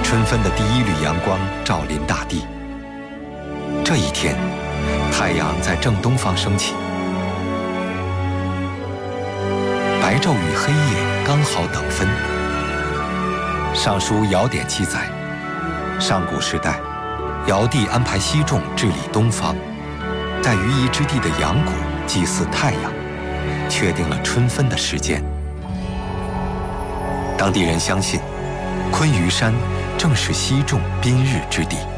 春分的第一缕阳光照临大地。这一天，太阳在正东方升起，白昼与黑夜刚好等分。《尚书尧典》记载，上古时代，尧帝安排西仲治理东方，在于夷之地的阳谷祭祀太阳，确定了春分的时间。当地人相信，昆舆山正是西仲宾日之地。